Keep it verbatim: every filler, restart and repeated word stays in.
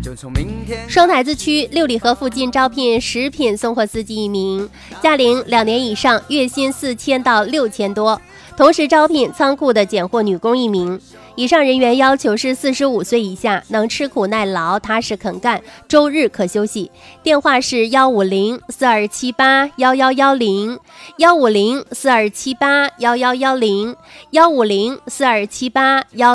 双台子区六里河附近招聘食品送货司机一名，驾龄两年以上，月薪四千到六千多。同时招聘仓库的拣货女工一名。以上人员要求是四十五岁以下，能吃苦耐劳，踏实肯干，周日可休息。电话是幺五零四二七八幺幺幺零，幺五零四二七八幺幺幺零，幺五零四二七八幺。